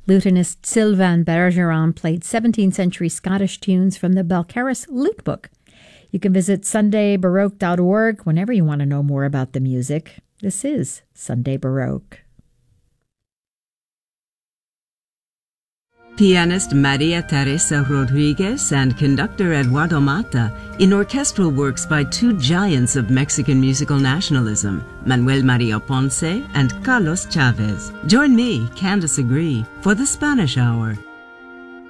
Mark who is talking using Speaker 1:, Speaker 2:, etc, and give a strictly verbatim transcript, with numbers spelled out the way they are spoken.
Speaker 1: Lutenist Sylvain Bergeron played seventeenth century Scottish tunes from the Balcarres Lute Book. You can visit sunday baroque dot org whenever you want to know more about the music. This is Sunday Baroque.
Speaker 2: Pianist Maria Teresa Rodriguez and conductor Eduardo Mata in orchestral works by two giants of Mexican musical nationalism, Manuel Maria Ponce and Carlos Chavez. Join me, Candice Agree, for the Spanish Hour.